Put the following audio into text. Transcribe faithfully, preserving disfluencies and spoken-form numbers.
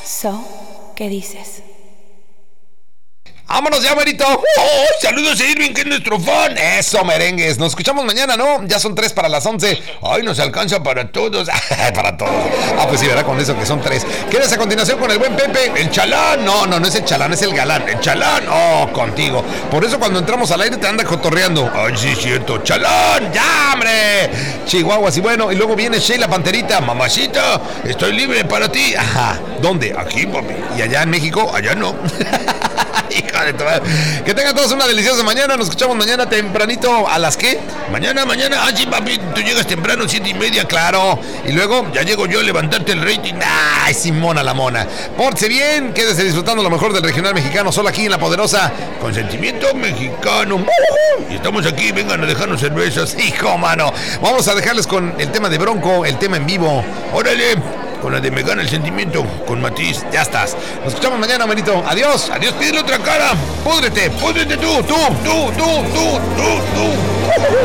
So, ¿qué dices? ¡Vámonos ya, Marito! ¡Oh! ¡Saludos a Irving, que es nuestro fan! ¡Eso, merengues! Nos escuchamos mañana, ¿no? Ya son tres para las once. ¡Ay, nos alcanza para todos! Para todos. Ah, pues sí, ¿verdad? Con eso que son tres. ¿Quieres a continuación con el buen Pepe? ¡El chalán! No, no, no es el chalán, es el galán. ¡El chalán! ¡Oh, contigo! Por eso cuando entramos al aire te anda cotorreando. ¡Ay, sí, es cierto! ¡Chalán! ¡Ya, hombre! Chihuahuas y bueno. Y luego viene Sheila Panterita. ¡Mamacita! ¡Estoy libre para ti! Ajá. ¿Dónde? Aquí, papi. ¿Y allá en México? Allá no. Hija de tu madre. Que tengan todos una deliciosa mañana. Nos escuchamos mañana tempranito. ¿A las qué? Mañana, mañana. Ah, sí, papi. Tú llegas temprano, siete y media, claro. Y luego ya llego yo a levantarte el rating. Ay, Simona la mona. Pórtese bien. Quédese disfrutando lo mejor del regional mexicano. Solo aquí en La Poderosa. Con sentimiento mexicano. Y estamos aquí. Vengan a dejarnos cervezas. Hijo, mano. Vamos a dejarles con el tema de Bronco. El tema en vivo. Órale. Con la de Me Gana el Sentimiento, con Matiz, ya estás. Nos escuchamos mañana, manito. Adiós, adiós, pídele otra cara. Púdrete, púdrete tú, tú, tú, tú, tú, tú, tú.